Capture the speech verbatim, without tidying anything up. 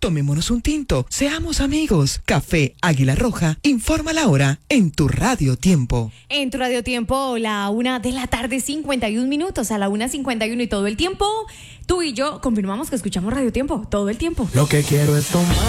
Tomémonos un tinto, seamos amigos. Café Águila Roja, informa la hora en tu Radio Tiempo. En tu Radio Tiempo, la una de la tarde, cincuenta y un minutos, a la una cincuenta y uno y todo el tiempo, tú y yo confirmamos que escuchamos Radio Tiempo todo el tiempo. Lo que quiero es tomar.